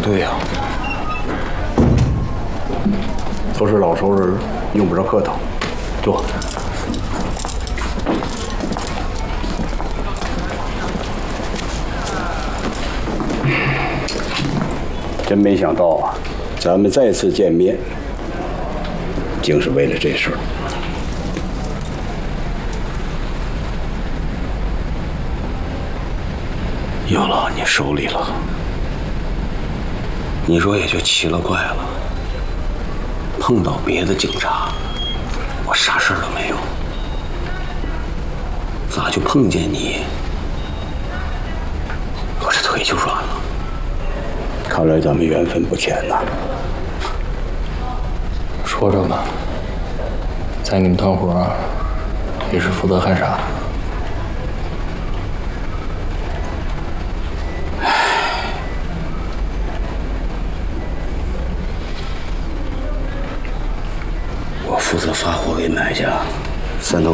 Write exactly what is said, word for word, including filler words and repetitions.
对呀、啊， 都是老熟人，用不着客套。坐。真没想到啊，咱们再次见面，竟是为了这事儿。 药落你手里了，你说也就奇了怪了。碰到别的警察，我啥事儿都没有，咋就碰见你，我这腿就软了？ 看来咱们缘分不浅呐。 说着吧，在你们团伙也是负责干啥？ 我负责发货给买家，三头